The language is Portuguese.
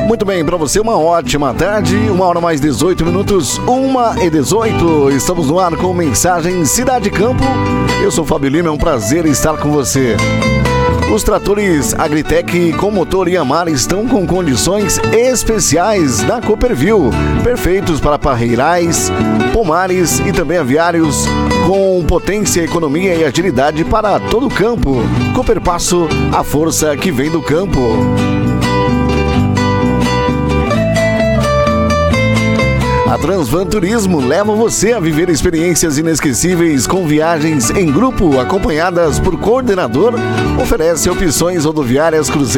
Muito bem, para você uma ótima tarde, 1h mais 18 minutos, 1h18. Estamos no ar com mensagem Cidade Campo. Eu sou o Fábio Lima, é um prazer estar com você. Os tratores Agritec com motor Yamar estão com condições especiais na Cooperville, perfeitos para parreirais, pomares e também aviários, com potência, economia e agilidade para todo o campo. Cooper Passo, a força que vem do campo. A Transvan Turismo leva você a viver experiências inesquecíveis com viagens em grupo acompanhadas por coordenador, oferece opções rodoviárias cruzeiras